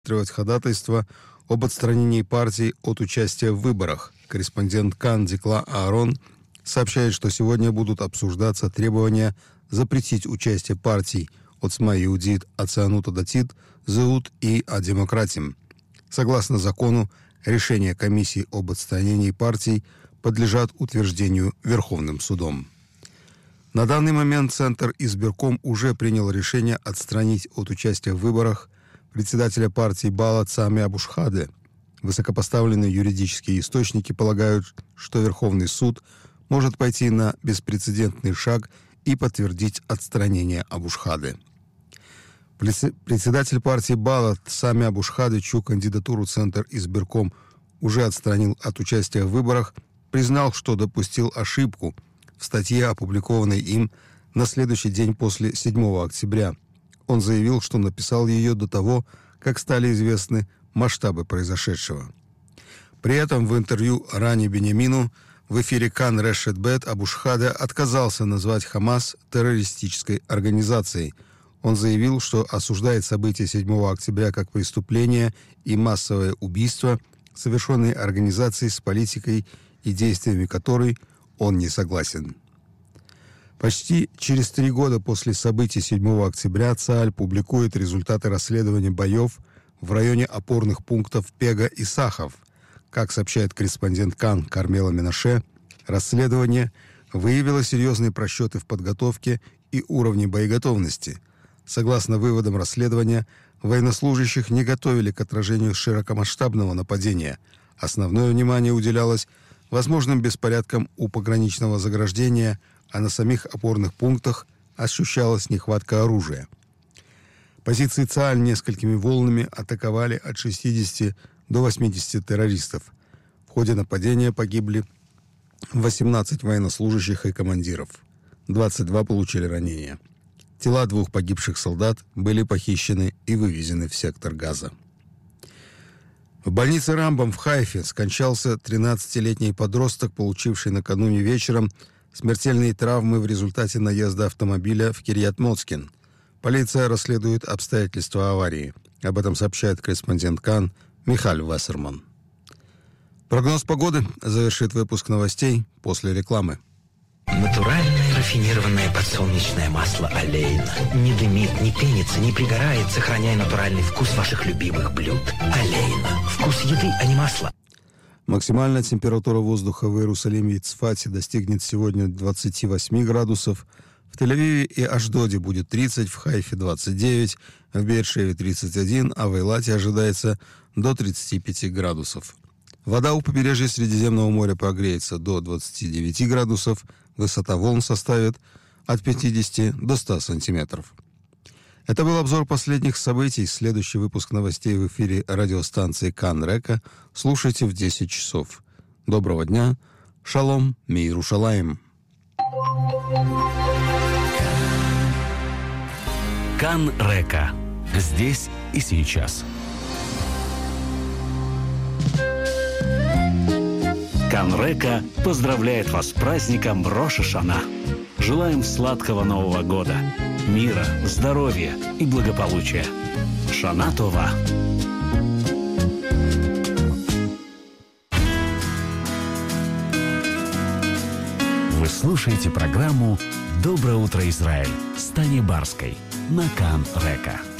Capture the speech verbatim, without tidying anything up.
ходатайство об отстранении партий от участия в выборах. Корреспондент КАН Дикла Аарон сообщает, что сегодня будут обсуждаться требования запретить участие партий Оцма Иудит, Ацианут Адатит, Зеут и А-Демократим. Согласно закону, решения комиссии об отстранении партий подлежат утверждению Верховным судом. На данный момент Центр избирком уже принял решение отстранить от участия в выборах председателя партии Балат Сами Абушхаде. Высокопоставленные юридические источники полагают, что Верховный суд может пойти на беспрецедентный шаг и подтвердить отстранение Абушхаде. Председатель партии Балат Сами Абушхаде, чью кандидатуру Центр избирком уже отстранил от участия в выборах, признал, что допустил ошибку в статье, опубликованной им на следующий день после седьмого октября. Он заявил, что написал ее до того, как стали известны масштабы произошедшего. При этом в интервью Рани Беньямину в эфире Кан Решет Бет Абушхаде отказался назвать Хамас террористической организацией. Он заявил, что осуждает события седьмого октября как преступление и массовое убийство, совершенные организацией с политикой и действиями которой он не согласен. Почти через три года после событий седьмого октября ЦААЛЬ публикует результаты расследования боев в районе опорных пунктов Пега и Сахов. Как сообщает корреспондент КАН Кармела Менаше, расследование выявило серьезные просчеты в подготовке и уровне боеготовности. Согласно выводам расследования, военнослужащих не готовили к отражению широкомасштабного нападения. Основное внимание уделялось возможным беспорядкам у пограничного заграждения, а на самих опорных пунктах ощущалась нехватка оружия. Позиции ЦААЛЬ несколькими волнами атаковали от шестидесяти до восьмидесяти террористов. В ходе нападения погибли восемнадцать военнослужащих и командиров. двадцать два получили ранения. Тела двух погибших солдат были похищены и вывезены в сектор Газа. В больнице Рамбам в Хайфе скончался тринадцатилетний подросток, получивший накануне вечером смертельные травмы в результате наезда автомобиля в Кирьят-Моцкин. Полиция расследует обстоятельства аварии. Об этом сообщает корреспондент КАН Михаль Вассерман. Прогноз погоды завершит выпуск новостей после рекламы. Натуральное рафинированное подсолнечное масло Олейна. Не дымит, не пенится, не пригорает, сохраняя натуральный вкус ваших любимых блюд. Олейна. Вкус еды, а не масла. Максимальная температура воздуха в Иерусалиме и Цфате достигнет сегодня двадцати восьми градусов. В Тель-Авиве и Ашдоде будет тридцать, в Хайфе двадцать девять, в Беэр-Шеве тридцать один, а в Эйлате ожидается до тридцати пяти градусов. Вода у побережья Средиземного моря прогреется до двадцати девяти градусов, высота волн составит от пятидесяти до ста сантиметров. Это был обзор последних событий. Следующий выпуск новостей в эфире радиостанции Кан Река слушайте в десять часов. Доброго дня. Шалом, мир Иерушалаим. Кан Река. Здесь и сейчас. Кан Река поздравляет вас с праздником Рош ха-Шана. Желаем сладкого Нового года, мира, здоровья и благополучия. Шана Това. Вы слушаете программу «Доброе утро, Израиль» с Таней Барской на Кан Река.